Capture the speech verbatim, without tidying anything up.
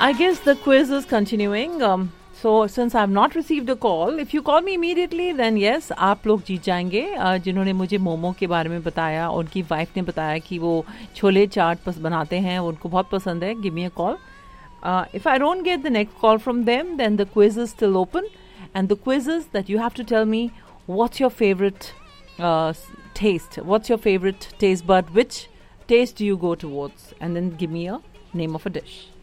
I guess the quiz is continuing. Um, so since I've not received a call, if you call me immediately, then yes, आप लोग जीत जाएंगे. uh, जिन्होंने मुझे मोमो के बारे में बताया, उनकी वाइफ ने बताया कि वो छोले चाट पस बनाते हैं, उनको बहुत पसंद है. Give me a call. Uh, if I don't get the next call from them, then the quiz is still open. And the quiz is that you have to tell me what's your favorite uh, taste. What's your favorite taste bud? Which taste do you go towards? And then give me a name of a dish.